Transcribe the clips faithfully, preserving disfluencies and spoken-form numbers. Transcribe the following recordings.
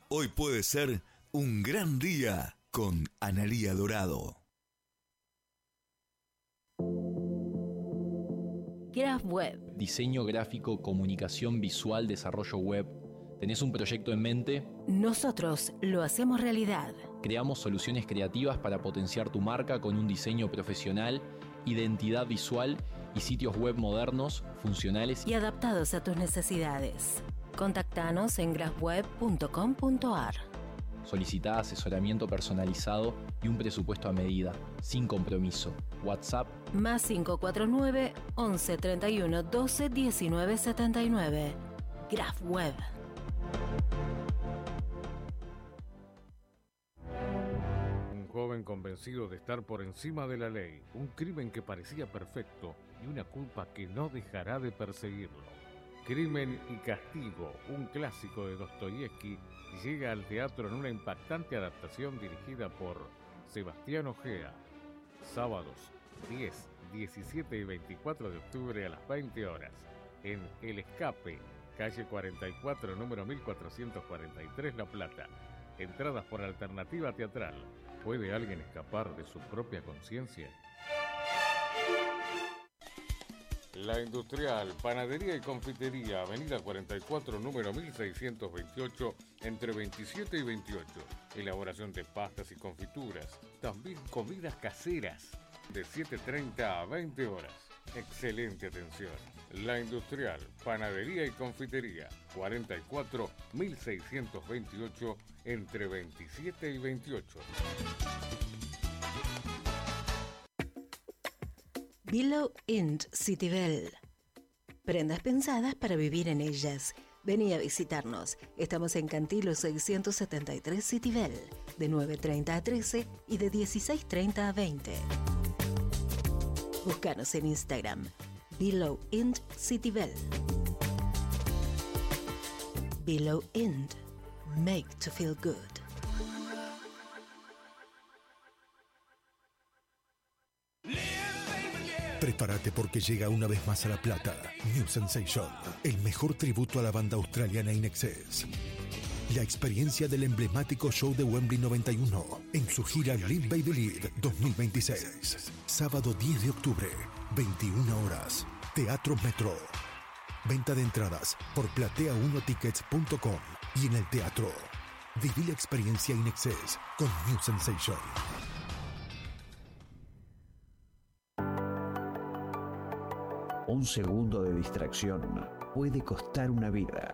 Hoy puede ser un gran día con Analía Dorado. Graph Web. Diseño gráfico, comunicación visual, desarrollo web. ¿Tenés un proyecto en mente? Nosotros lo hacemos realidad. Creamos soluciones creativas para potenciar tu marca con un diseño profesional, identidad visual y sitios web modernos, funcionales y adaptados a tus necesidades. Contactanos en graph web punto com punto a r. Solicitá asesoramiento personalizado y un presupuesto a medida, sin compromiso. WhatsApp más cinco cuatro nueve, once, treinta y uno, doce, diecinueve, setenta y nueve. Graph Web. Un joven convencido de estar por encima de la ley, un crimen que parecía perfecto y una culpa que no dejará de perseguirlo. Crimen y Castigo, un clásico de Dostoyevsky, llega al teatro en una impactante adaptación dirigida por Sebastián Ojea. Sábados diez, diecisiete y veinticuatro de octubre a las veinte horas, en El Escape, calle cuarenta y cuatro, número mil cuatrocientos cuarenta y tres, La Plata. Entradas por alternativa teatral. ¿Puede alguien escapar de su propia conciencia? La Industrial, Panadería y Confitería, Avenida cuarenta y cuatro, número mil seiscientos veintiocho, entre veintisiete y veintiocho. Elaboración de pastas y confituras, también comidas caseras, de siete treinta a veinte horas. Excelente atención. La Industrial, Panadería y Confitería, cuarenta y cuatro, mil seiscientos veintiocho, entre veintisiete y veintiocho. Below End Citibel. Prendas pensadas para vivir en ellas. Vení a visitarnos. Estamos en Cantilo seiscientos setenta y tres Citibel, de nueve treinta a trece y de dieciséis treinta a veinte. Búscanos en Instagram. Below End Citibel. Below End. Make to feel good. Prepárate porque llega una vez más a La Plata New Sensation, el mejor tributo a la banda australiana In Excess. La experiencia del emblemático show de Wembley noventa y uno en su gira Live Baby Live dos mil veintiséis. Sábado diez de octubre, veintiuna horas, Teatro Metro. Venta de entradas por platea uno tickets punto com y en el teatro. Viví la experiencia In Excess con New Sensation. Un segundo de distracción puede costar una vida.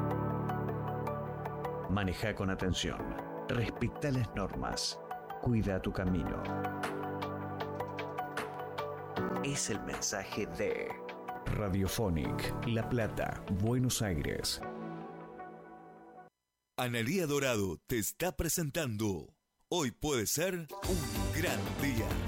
Maneja con atención, respeta las normas, cuida tu camino. Es el mensaje de Radiophonic, La Plata, Buenos Aires. Analía Dorado te está presentando Hoy puede ser un gran día.